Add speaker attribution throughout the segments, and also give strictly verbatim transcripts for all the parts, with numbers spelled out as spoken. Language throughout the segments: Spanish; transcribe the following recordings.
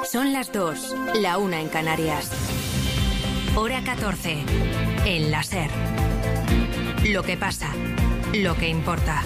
Speaker 1: Son las dos, la una en Canarias. Hora catorce, en la SER. Lo que pasa, lo que importa.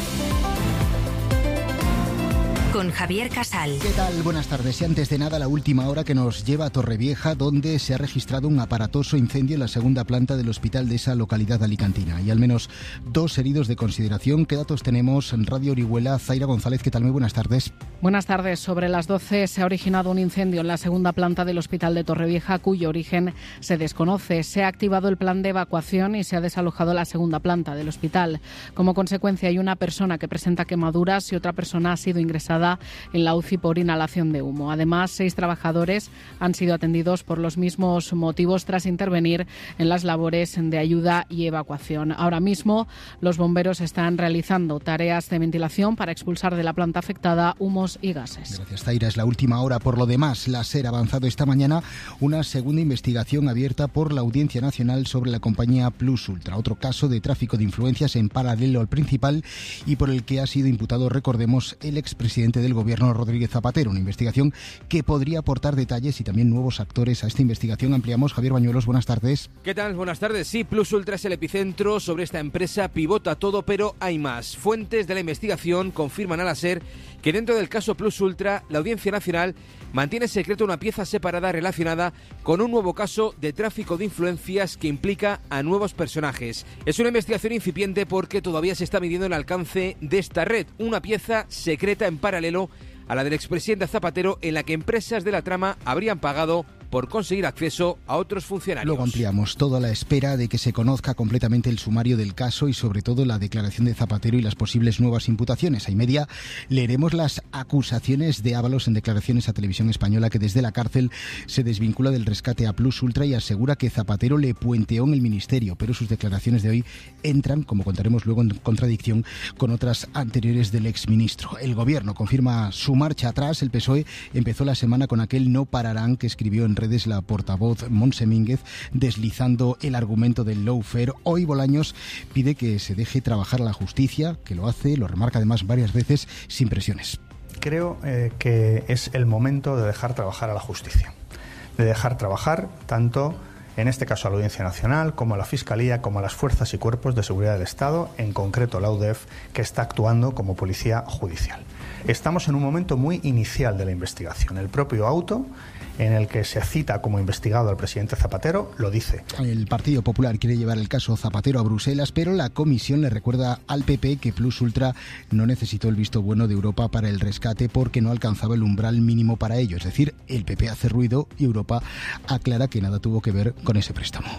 Speaker 1: Con Javier Casal.
Speaker 2: ¿Qué tal? Buenas tardes. Y antes de nada, la última hora que nos lleva a Torrevieja, donde se ha registrado un aparatoso incendio en la segunda planta del hospital de esa localidad alicantina. Y al menos dos heridos de consideración. ¿Qué datos tenemos en Radio Orihuela? Zaira González, ¿qué tal? Muy buenas tardes.
Speaker 3: Buenas tardes. Sobre las doce se ha originado un incendio en la segunda planta del hospital de Torrevieja, cuyo origen se desconoce. Se ha activado el plan de evacuación y se ha desalojado la segunda planta del hospital. Como consecuencia, hay una persona que presenta quemaduras y otra persona ha sido ingresada en la U C I por inhalación de humo. Además, seis trabajadores han sido atendidos por los mismos motivos tras intervenir en las labores de ayuda y evacuación. Ahora mismo, los bomberos están realizando tareas de ventilación para expulsar de la planta afectada humos y gases.
Speaker 2: Gracias, Zaira. Es la última hora. Por lo demás, la SER ha avanzado esta mañana una segunda investigación abierta por la Audiencia Nacional sobre la compañía Plus Ultra, otro caso de tráfico de influencias en paralelo al principal y por el que ha sido imputado, recordemos, el expresidente del Gobierno, Rodríguez Zapatero. Una investigación que podría aportar detalles y también nuevos actores a esta investigación. Ampliamos. Javier Bañuelos, buenas tardes.
Speaker 4: ¿Qué tal? Buenas tardes. Sí, Plus Ultra es el epicentro. Sobre esta empresa pivota todo, pero hay más. Fuentes de la investigación confirman a la SER que dentro del caso Plus Ultra, la Audiencia Nacional mantiene secreto una pieza separada relacionada con un nuevo caso de tráfico de influencias que implica a nuevos personajes. Es una investigación incipiente porque todavía se está midiendo el alcance de esta red, una pieza secreta en paralelo a la del expresidente Zapatero, en la que empresas de la trama habrían pagado por conseguir acceso a otros funcionarios.
Speaker 2: Luego ampliamos, todo a la espera de que se conozca completamente el sumario del caso y sobre todo la declaración de Zapatero y las posibles nuevas imputaciones. A y media leeremos las acusaciones de Ábalos en declaraciones a Televisión Española, que desde la cárcel se desvincula del rescate a Plus Ultra y asegura que Zapatero le puenteó en el ministerio, pero sus declaraciones de hoy entran, como contaremos luego, en contradicción con otras anteriores del exministro. El Gobierno confirma su marcha atrás. El P S O E empezó la semana con aquel no pararán que escribió en redes la portavoz Montse Mínguez, deslizando el argumento del lawfare. Hoy Bolaños pide que se deje trabajar a la justicia, que lo hace, lo remarca además varias veces, sin presiones.
Speaker 5: Creo eh, que es el momento de dejar trabajar a la justicia, de dejar trabajar tanto, en este caso a la Audiencia Nacional, como a la Fiscalía, como a las fuerzas y cuerpos de seguridad del Estado, en concreto la U D E F, que está actuando como policía judicial. Estamos en un momento muy inicial de la investigación. El propio auto en el que se cita como investigado al presidente Zapatero lo dice.
Speaker 2: El Partido Popular quiere llevar el caso Zapatero a Bruselas, pero la Comisión le recuerda al P P que Plus Ultra no necesitó el visto bueno de Europa para el rescate porque no alcanzaba el umbral mínimo para ello. Es decir, el P P hace ruido y Europa aclara que nada tuvo que ver con ese préstamo.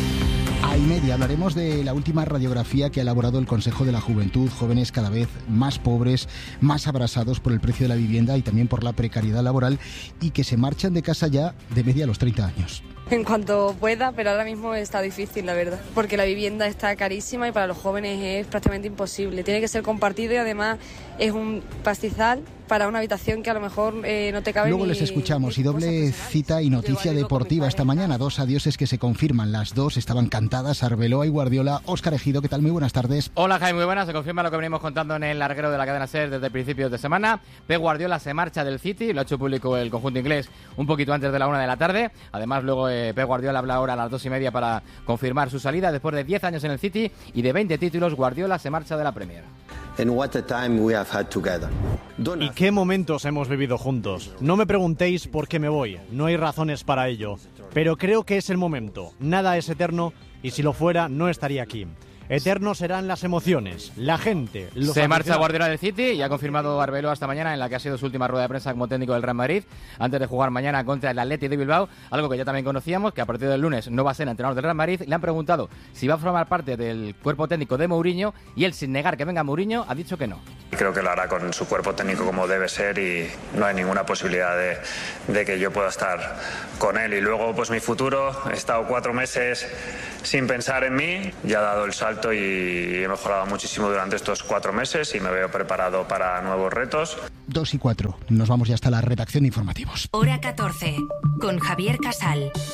Speaker 2: A y media hablaremos de la última radiografía que ha elaborado el Consejo de la Juventud. Jóvenes cada vez más pobres, más abrasados por el precio de la vivienda y también por la precariedad laboral, y que se marchan de casa ya de media a los treinta años.
Speaker 6: En cuanto pueda, pero ahora mismo está difícil, la verdad, porque la vivienda está carísima y para los jóvenes es prácticamente imposible. Tiene que ser compartido y además es un pastizal para una habitación que a lo mejor eh, no te cabe.
Speaker 2: Luego
Speaker 6: ni,
Speaker 2: les escuchamos y doble cita y noticia deportiva esta mañana. Dos adioses que se confirman. Las dos estaban cantadas. Arbeloa y Guardiola. Óscar Ejido, ¿qué tal? Muy buenas tardes.
Speaker 7: Hola, Jaime, muy buenas. Se confirma lo que venimos contando en el larguero de la cadena SER desde principios de semana. Pep Guardiola se marcha del City, lo ha hecho público el conjunto inglés un poquito antes de la una de la tarde. Además, luego eh, Pep Guardiola habla ahora a las dos y media para confirmar su salida. Después de diez años en el City y de veinte títulos, Guardiola se marcha de la Premier.
Speaker 8: And what a time we have had together.
Speaker 9: ¿Y qué momentos hemos vivido juntos? No me preguntéis por qué me voy, no hay razones para ello, pero creo que es el momento. Nada es eterno y si lo fuera no estaría aquí. Eternos serán las emociones, la gente. Los
Speaker 7: Se marcha Guardiola del City y ha confirmado Arbeloa esta mañana en la que ha sido su última rueda de prensa como técnico del Real Madrid antes de jugar mañana contra el Athletic de Bilbao, algo que ya también conocíamos, que a partir del lunes no va a ser entrenador del Real Madrid. Le han preguntado si va a formar parte del cuerpo técnico de Mourinho y él, sin negar que venga Mourinho, ha dicho que no.
Speaker 10: Creo que lo hará con su cuerpo técnico como debe ser y no hay ninguna posibilidad de, de que yo pueda estar con él. Y luego, pues mi futuro, he estado cuatro meses sin pensar en mí, ya he dado el salto y he mejorado muchísimo durante estos cuatro meses y me veo preparado para nuevos retos.
Speaker 2: Dos y cuatro, nos vamos ya hasta la redacción de informativos.
Speaker 1: Hora catorce, con Javier Casal.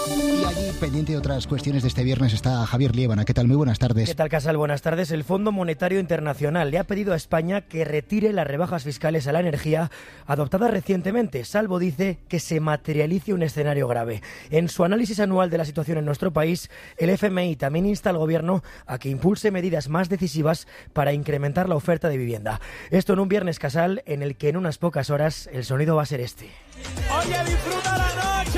Speaker 2: Y allí, pendiente de otras cuestiones de este viernes, está Javier Liébana. ¿Qué tal? Muy buenas tardes.
Speaker 11: ¿Qué tal, Casal? Buenas tardes. El Fondo Monetario Internacional le ha pedido a España que retire las rebajas fiscales a la energía adoptadas recientemente, salvo, dice, que se materialice un escenario grave. En su análisis anual de la situación en nuestro país, el F M I también insta al Gobierno a que impulse medidas más decisivas para incrementar la oferta de vivienda. Esto en un viernes, Casal, en el que en unas pocas horas el sonido va a ser este.
Speaker 12: Oye, disfruta la noche,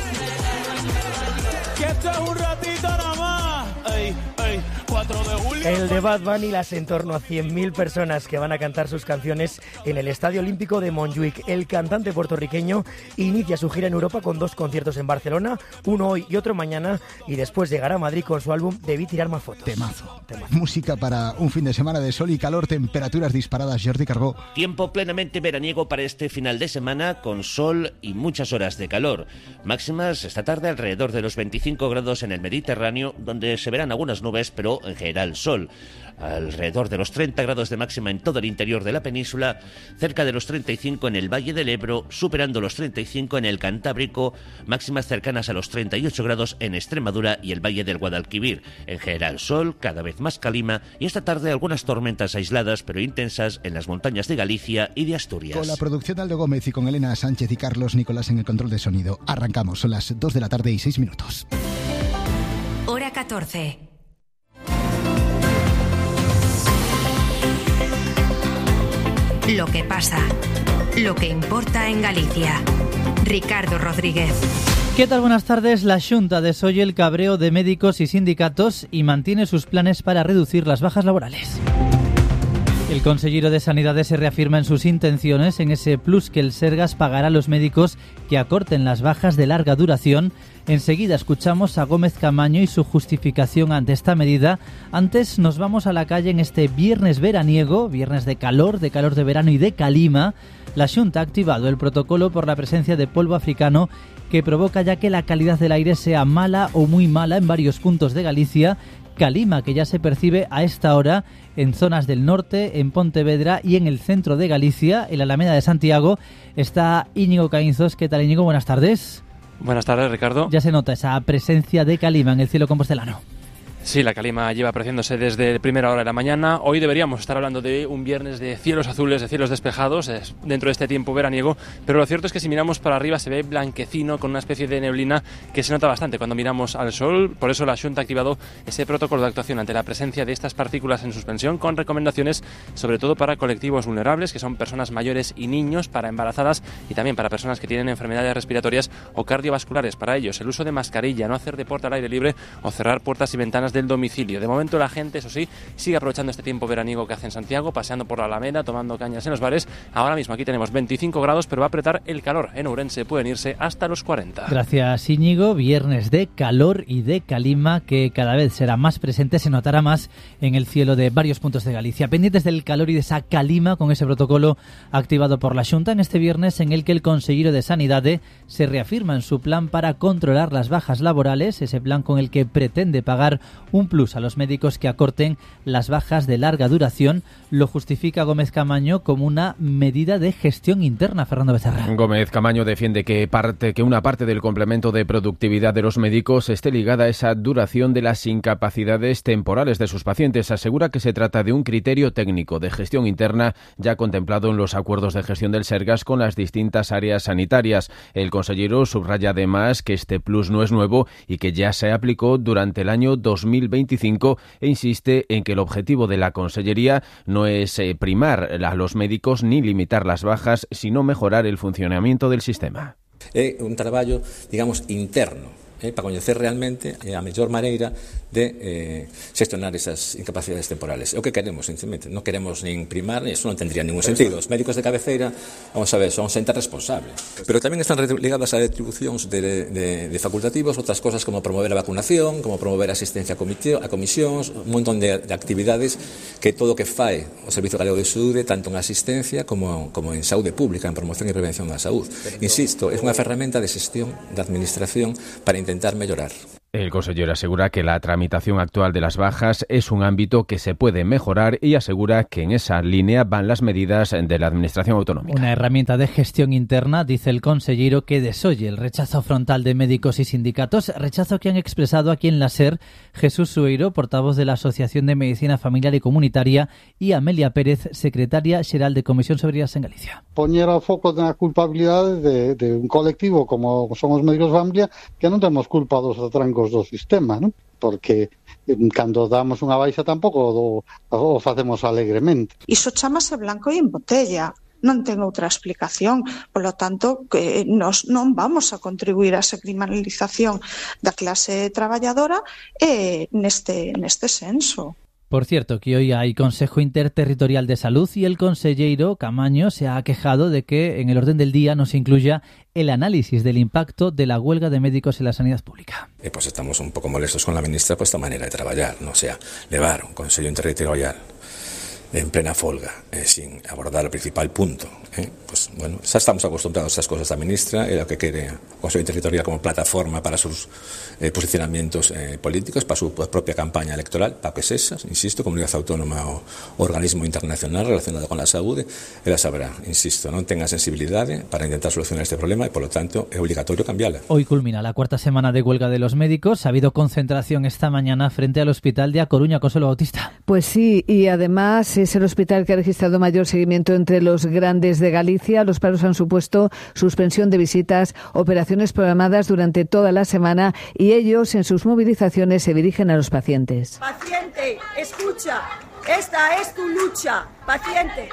Speaker 12: que esto es un ratito nada más. Ey, ey, cuatro de julio.
Speaker 11: El de Bad Bunny, las en torno a cien mil personas que van a cantar sus canciones en el Estadio Olímpico de Montjuic. El cantante puertorriqueño inicia su gira en Europa con dos conciertos en Barcelona, uno hoy y otro mañana, y después llegará a Madrid con su álbum Debí tirar más fotos.
Speaker 2: Temazo. Temazo. Música para un fin de semana de sol y calor, temperaturas disparadas. Jordi Carbó.
Speaker 13: Tiempo plenamente veraniego para este final de semana, con sol y muchas horas de calor. Máximas esta tarde alrededor de los veinticinco grados en el Mediterráneo, donde se verán algunas nubes, pero en general sol. Alrededor de los treinta grados de máxima en todo el interior de la península, cerca de los treinta y cinco en el Valle del Ebro, superando los treinta y cinco en el Cantábrico, máximas cercanas a los treinta y ocho grados en Extremadura y el Valle del Guadalquivir. En general sol, cada vez más calima, y esta tarde algunas tormentas aisladas pero intensas en las montañas de Galicia y de Asturias.
Speaker 2: Con la producción de Aldo Gómez y con Elena Sánchez y Carlos Nicolás en el control de sonido. Arrancamos, son las dos de la tarde y seis minutos.
Speaker 1: Hora catorce. Lo que pasa, lo que importa en Galicia. Ricardo Rodríguez.
Speaker 14: ¿Qué tal? Buenas tardes. La Xunta desoye el cabreo de médicos y sindicatos y mantiene sus planes para reducir las bajas laborales. El consellero de Sanidade se reafirma en sus intenciones en ese plus que el Sergas pagará a los médicos que acorten las bajas de larga duración. Enseguida escuchamos a Gómez Camaño y su justificación ante esta medida. Antes nos vamos a la calle en este viernes veraniego, viernes de calor, de calor de verano y de calima. La Xunta ha activado el protocolo por la presencia de polvo africano que provoca ya que la calidad del aire sea mala o muy mala en varios puntos de Galicia. Calima que ya se percibe a esta hora en zonas del norte, en Pontevedra y en el centro de Galicia, en la Alameda de Santiago. Está Íñigo Caínzos. ¿Qué tal, Íñigo? Buenas tardes.
Speaker 15: Buenas tardes, Ricardo.
Speaker 14: Ya se nota esa presencia de calima en el cielo compostelano.
Speaker 15: Sí, la calima lleva apreciándose desde primera hora de la mañana. Hoy deberíamos estar hablando de un viernes de cielos azules, de cielos despejados, dentro de este tiempo veraniego, pero lo cierto es que si miramos para arriba se ve blanquecino con una especie de neblina que se nota bastante cuando miramos al sol. Por eso la Xunta ha activado ese protocolo de actuación ante la presencia de estas partículas en suspensión, con recomendaciones sobre todo para colectivos vulnerables, que son personas mayores y niños, para embarazadas y también para personas que tienen enfermedades respiratorias o cardiovasculares. Para ellos, el uso de mascarilla, no hacer deporte al aire libre o cerrar puertas y ventanas del domicilio. De momento la gente, eso sí, sigue aprovechando este tiempo veraniego que hace en Santiago, paseando por la Alameda, tomando cañas en los bares. Ahora mismo aquí tenemos veinticinco grados, pero va a apretar el calor. En Ourense pueden irse hasta los cuarenta.
Speaker 14: Gracias, Íñigo. Viernes de calor y de calima que cada vez será más presente, se notará más en el cielo de varios puntos de Galicia. Pendientes del calor y de esa calima con ese protocolo activado por la Xunta en este viernes, en el que el consellero de Sanidade se reafirma en su plan para controlar las bajas laborales, ese plan con el que pretende pagar un plus a los médicos que acorten las bajas de larga duración. Lo justifica Gómez Camaño como una medida de gestión interna. Fernando Becerra.
Speaker 16: Gómez Camaño defiende que, parte, que una parte del complemento de productividad de los médicos esté ligada a esa duración de las incapacidades temporales de sus pacientes. Asegura que se trata de un criterio técnico de gestión interna ya contemplado en los acuerdos de gestión del Sergas con las distintas áreas sanitarias. El consejero subraya además que este plus no es nuevo y que ya se aplicó durante el año dos mil veinticinco e insiste en que el objetivo de la Consellería no es eh, primar a los médicos ni limitar las bajas, sino mejorar el funcionamiento del sistema.
Speaker 17: É un traballo, digamos, interno, eh, para coñecer realmente eh, a mellor maneira de eh, xestionar esas incapacidades temporales. É o que queremos, sinceramente. Non queremos nin primar, e iso non tendría ningún sentido. Os médicos de cabeceira, vamos a ver, son xente responsable. Pero tamén están ligadas a retribucións de, de, de facultativos, outras cosas como promover a vacunación, como promover a asistencia a, comité, a comisións, un montón de, de actividades que todo o que fai o Servicio Galego de Saúde, tanto en asistencia como, como en saúde pública, en promoción e prevención da saúde. Insisto, é unha ferramenta de xestión, de administración, para intentar mellorar.
Speaker 16: El consejero asegura que la tramitación actual de las bajas es un ámbito que se puede mejorar y asegura que en esa línea van las medidas de la Administración autonómica.
Speaker 14: Una herramienta de gestión interna, dice el consejero, que desoye el rechazo frontal de médicos y sindicatos, rechazo que han expresado aquí en la SER Jesús Sueiro, portavoz de la Asociación de Medicina Familiar y Comunitaria, y Amelia Pérez, secretaria xeral de Comisión sobre Sanidad en Galicia.
Speaker 18: Poñer o foco na culpabilidade de, de un colectivo como son os médicos de familia, que non temos culpa dos atrancos do sistema, ¿no? Porque cando damos unha baixa tampouco do, o facemos alegremente.
Speaker 19: Iso chamase blanco e en botella. Non ten outra explicación. Polo tanto, que nos non vamos a contribuir a esa criminalización da clase traballadora eh, neste, neste senso.
Speaker 14: Por cierto, que hoy hay Consejo Interterritorial de Salud y el consejero Camaño se ha quejado de que en el orden del día no se incluya el análisis del impacto de la huelga de médicos en la sanidad pública.
Speaker 17: Eh, pues estamos un pouco molestos con la ministra por esta manera de traballar, ¿no? O sea, levar un Consejo Interterritorial en plena folga, eh, sin abordar el principal punto. Eh, pues bueno, ya estamos acostumbrados a esas cosas. La ministra era lo que quiere el Consejo Territorial como plataforma para sus eh, posicionamientos eh, políticos, para su propia campaña electoral, para que es esa, insisto, comunidad autónoma o organismo internacional relacionado con la salud, ela sabrá, insisto, non tenga sensibilidade para intentar solucionar este problema y, por lo tanto, es obligatorio cambiarla.
Speaker 14: Hoy culmina la cuarta semana de huelga de los médicos. Ha habido concentración esta mañana frente al Hospital de A Coruña, Consuelo Bautista.
Speaker 20: Pues sí, y además es el hospital que ha registrado mayor seguimiento entre los grandes de Galicia. Los paros han supuesto suspensión de visitas, operaciones programadas durante toda la semana y ellos en sus movilizaciones se dirigen a los pacientes.
Speaker 21: Paciente, escucha, esta es tu lucha, paciente.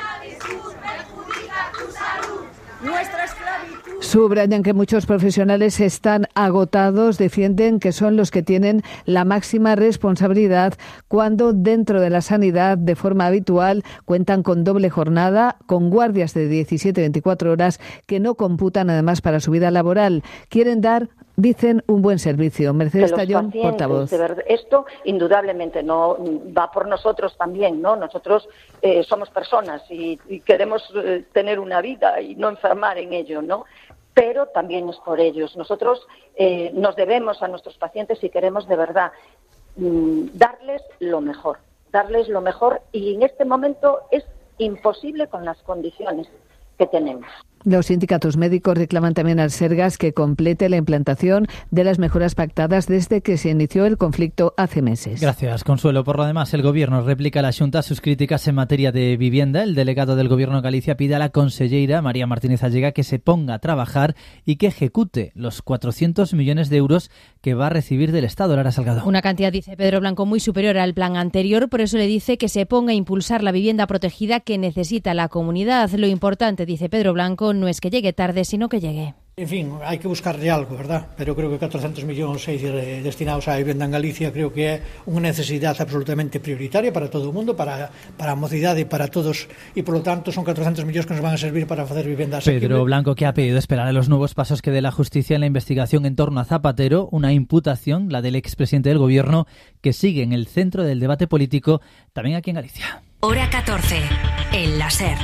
Speaker 21: Nuestra esclavitud.
Speaker 20: Subrayan que muchos profesionales están agotados, defienden que son los que tienen la máxima responsabilidad cuando dentro de la sanidad de forma habitual cuentan con doble jornada, con guardias de diecisiete a veinticuatro horas que no computan además para su vida laboral. Quieren dar, dicen, un buen servicio. Mercedes Tallón, portavoz.
Speaker 22: De verdad, esto indudablemente no va por nosotros también, ¿no? Nosotros eh, somos personas y, y queremos eh, tener una vida y no enfermar en ello, ¿no? Pero también es por ellos. Nosotros eh, nos debemos a nuestros pacientes y queremos de verdad mm, darles lo mejor, darles lo mejor y en este momento es imposible con las condiciones que tenemos.
Speaker 20: Los sindicatos médicos reclaman también al Sergas que complete la implantación de las mejoras pactadas desde que se inició el conflicto hace meses.
Speaker 14: Gracias, Consuelo. Por lo demás, el Gobierno replica a la Xunta sus críticas en materia de vivienda. El delegado del Gobierno de Galicia pide a la conselleira María Martínez Allega que se ponga a trabajar y que ejecute los cuatrocientos millones de euros que va a recibir del Estado. Lara Salgado.
Speaker 23: Una cantidad, dice Pedro Blanco, muy superior al plan anterior. Por eso le dice que se ponga a impulsar la vivienda protegida que necesita la comunidad. Lo importante, dice Pedro Blanco, no es que llegue tarde, sino que llegue.
Speaker 24: En fin, hai que buscarle algo, verdad? Pero creo que catrocentos millóns eh, destinados á vivenda en Galicia creo que é unha necesidade absolutamente prioritaria para todo o mundo, para, para a mocidade e para todos, e polo tanto son catrocentos millóns que nos van a servir para facer vivenda asequible.
Speaker 14: Pedro Blanco, que ha pedido esperar a los nuevos pasos que dé la justicia en la investigación en torno a Zapatero, una imputación, la del expresidente del Gobierno, que sigue en el centro del debate político también aquí en Galicia.
Speaker 1: Hora catorce, en la SER.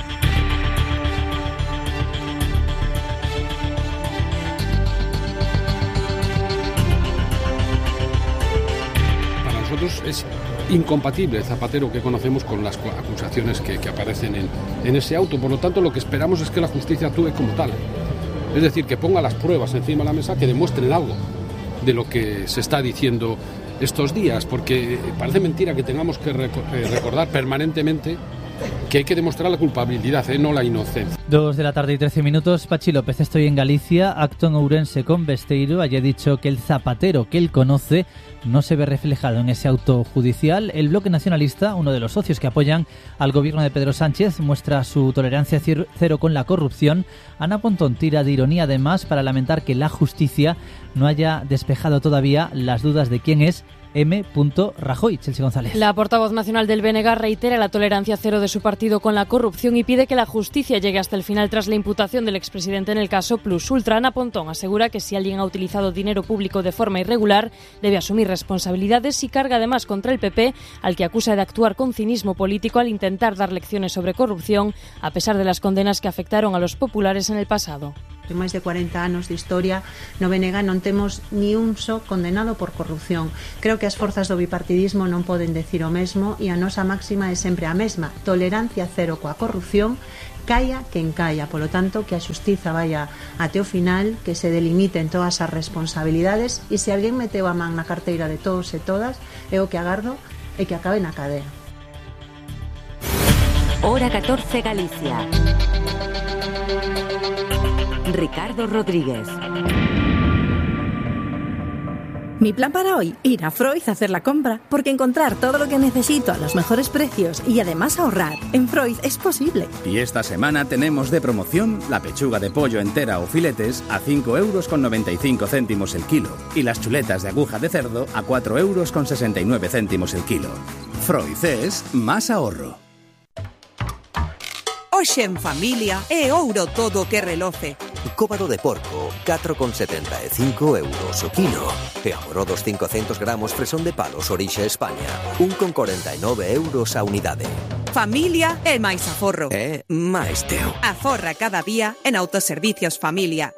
Speaker 25: Es incompatible el Zapatero que conocemos con las acusaciones que, que aparecen en, en ese auto. Por lo tanto, lo que esperamos es que la justicia actúe como tal. Es decir, que ponga las pruebas encima de la mesa que demuestren algo de lo que se está diciendo estos días, porque parece mentira que tengamos que recordar permanentemente que hay que demostrar la culpabilidad, ¿eh? No la inocencia.
Speaker 14: Dos de la tarde y trece minutos. Pachi López, estoy en Galicia, acto en Ourense con Besteiro. Allí ha dicho que el Zapatero que él conoce no se ve reflejado en ese auto judicial. El Bloque Nacionalista, uno de los socios que apoyan al gobierno de Pedro Sánchez, muestra su tolerancia cero con la corrupción. Ana Pontón tira de ironía además para lamentar que la justicia no haya despejado todavía las dudas de quién es M. Rajoy. Chelsea González.
Speaker 23: La portavoz nacional del B N G reitera la tolerancia cero de su partido con la corrupción y pide que la justicia llegue hasta el final tras la imputación del expresidente en el caso Plus Ultra. Ana Pontón asegura que si alguien ha utilizado dinero público de forma irregular debe asumir responsabilidades y carga además contra el P P, al que acusa de actuar con cinismo político al intentar dar lecciones sobre corrupción a pesar de las condenas que afectaron a los populares en el pasado.
Speaker 3: en máis de cuarenta anos de historia no B N G non temos ni un só condenado por corrupción. Creo que as forzas do bipartidismo non poden decir o mesmo e a nosa máxima é sempre a mesma: tolerancia cero coa corrupción, caia quen caia. Polo tanto, que a xustiza vaya até o final, que se delimiten todas as responsabilidades, e se alguén meteu a man na carteira de todos e todas, é o que agardo e que acabe na cadea.
Speaker 1: Hora catorce Galicia. Ricardo Rodríguez.
Speaker 4: Mi plan para hoy, ir a Freud a hacer la compra, porque encontrar todo lo que necesito a los mejores precios y además ahorrar en Freud es posible.
Speaker 5: Y esta semana tenemos de promoción la pechuga de pollo entera o filetes a cinco euros con noventa y cinco céntimos el kilo y las chuletas de aguja de cerdo a cuatro euros con sesenta y nueve céntimos el kilo. Freud es más ahorro.
Speaker 6: Hoxe en familia é ouro todo que reloce.
Speaker 8: Cóbado de porco, catro con setenta e cinco euros o kilo. E amorodos cincocentos gramos fresón de palos orixe España, un con corenta e nove euros a unidade.
Speaker 6: Familia é máis aforro.
Speaker 8: É máis teo.
Speaker 6: Aforra cada día en Autoservicios Familia.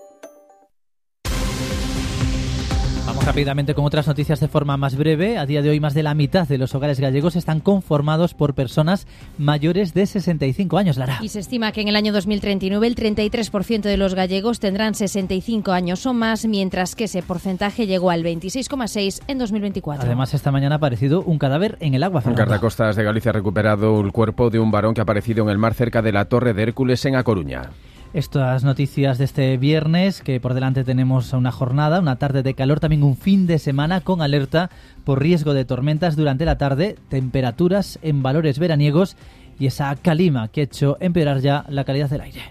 Speaker 14: Vamos rápidamente con otras noticias de forma más breve. A día de hoy, más de la mitad de los hogares gallegos están conformados por personas mayores de sesenta y cinco años, Lara.
Speaker 23: Y se estima que en el año dos mil treinta y nueve el treinta y tres por ciento de los gallegos tendrán sesenta y cinco años o más, mientras que ese porcentaje llegó al veintiséis coma seis en dos mil veinticuatro.
Speaker 14: Además, esta mañana ha aparecido un cadáver en el agua.
Speaker 16: Un guardacostas de Galicia ha recuperado el cuerpo de un varón que ha aparecido en el mar cerca de la Torre de Hércules en A Coruña.
Speaker 14: Estas noticias de este viernes, que por delante tenemos una jornada, una tarde de calor, también un fin de semana con alerta por riesgo de tormentas durante la tarde, temperaturas en valores veraniegos y esa calima que ha hecho empeorar ya la calidad del aire.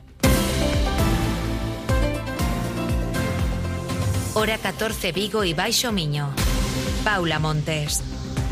Speaker 1: Hora catorce Vigo y Baixo Miño. Paula Montes.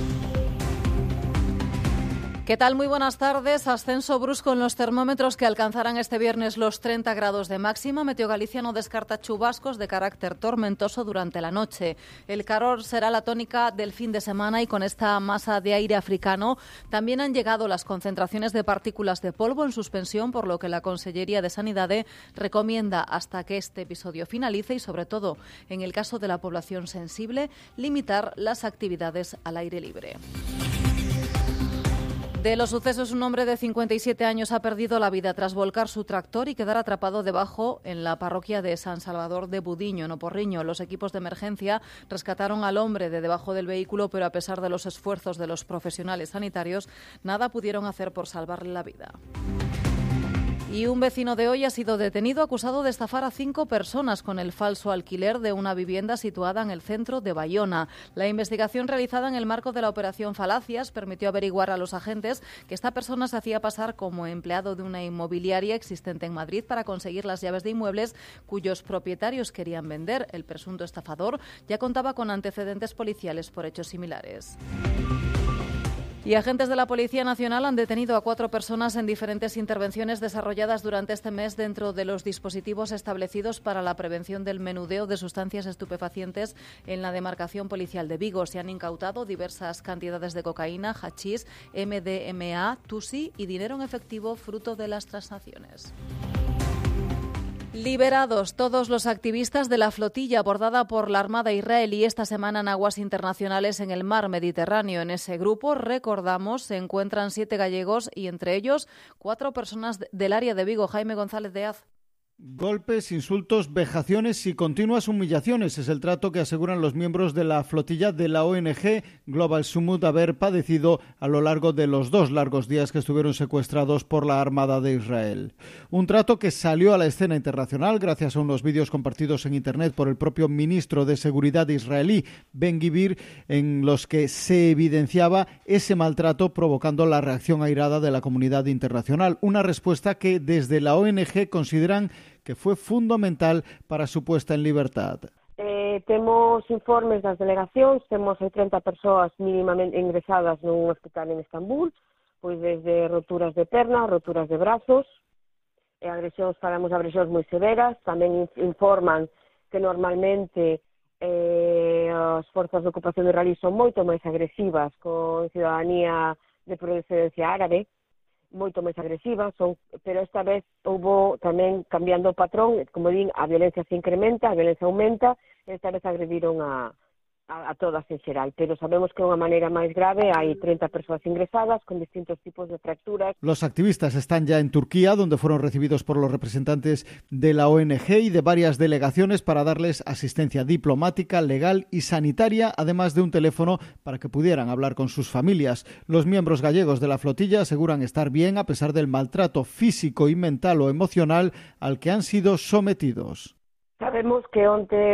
Speaker 26: ¿Qué tal? Muy buenas tardes. Ascenso brusco en los termómetros que alcanzarán este viernes los treinta grados de máxima. Meteo Galicia no descarta chubascos de carácter tormentoso durante la noche. El calor será la tónica del fin de semana y con esta masa de aire africano también han llegado las concentraciones de partículas de polvo en suspensión, por lo que la Consellería de Sanidade recomienda hasta que este episodio finalice y, sobre todo, en el caso de la población sensible, limitar las actividades al aire libre. De los sucesos, un hombre de cincuenta y siete años ha perdido la vida tras volcar su tractor y quedar atrapado debajo en la parroquia de San Salvador de Budiño, en Oporriño. Los equipos de emergencia rescataron al hombre de debajo del vehículo, pero a pesar de los esfuerzos de los profesionales sanitarios, nada pudieron hacer por salvarle la vida. Y un vecino de hoy ha sido detenido acusado de estafar a cinco personas con el falso alquiler de una vivienda situada en el centro de Bayona. La investigación realizada en el marco de la operación Falacias permitió averiguar a los agentes que esta persona se hacía pasar como empleado de una inmobiliaria existente en Madrid para conseguir las llaves de inmuebles cuyos propietarios querían vender. El presunto estafador ya contaba con antecedentes policiales por hechos similares. Y agentes de la Policía Nacional han detenido a cuatro personas en diferentes intervenciones desarrolladas durante este mes dentro de los dispositivos establecidos para la prevención del menudeo de sustancias estupefacientes en la demarcación policial de Vigo. Se han incautado diversas cantidades de cocaína, hachís, M D M A, tusi y dinero en efectivo fruto de las transacciones. Liberados todos los activistas de la flotilla abordada por la Armada israelí esta semana en aguas internacionales en el mar Mediterráneo. En ese grupo, recordamos, se encuentran siete gallegos y entre ellos cuatro personas del área de Vigo. Jaime González de Az.
Speaker 27: Golpes, insultos, vejaciones y continuas humillaciones es el trato que aseguran los miembros de la flotilla de la O N G Global Sumud haber padecido a lo largo de los dos largos días que estuvieron secuestrados por la Armada de Israel. Un trato que salió a la escena internacional gracias a unos vídeos compartidos en Internet por el propio ministro de Seguridad israelí, Ben-Gvir, en los que se evidenciaba ese maltrato provocando la reacción airada de la comunidad internacional. Una respuesta que desde la O N G consideran que fue fundamental para su puesta en libertad.
Speaker 28: Eh, temos informes das delegacións, temos hai trinta persoas mínimamente ingresadas nun hospital en Estambul, pois desde roturas de perna, roturas de brazos, e agresións, falamos de agresións moi severas, tamén informan que normalmente eh, as forzas de ocupación israelí son moito máis agresivas con ciudadanía de procedencia árabe, moito máis agresivas, son, pero esta vez houve tamén cambiando o patrón, como din, a violencia se incrementa, a violencia aumenta, esta vez agrediron a, a, a todas en xeral, pero sabemos que é unha maneira máis grave, hai treinta persoas ingresadas con distintos tipos de fracturas.
Speaker 27: Los activistas están ya en Turquía, donde fueron recibidos por los representantes de la O N G y de varias delegaciones para darles asistencia diplomática, legal y sanitaria, además de un teléfono para que pudieran hablar con sus familias. Los miembros gallegos de la flotilla aseguran estar bien a pesar del maltrato físico y mental o emocional al que han sido sometidos.
Speaker 28: Sabemos que onte